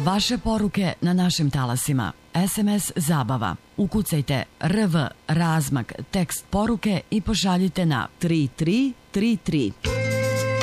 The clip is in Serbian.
Vaše poruke na našim talasima. SMS Zabava. Ukucajte RV razmak tekst poruke i pošaljite na 3333.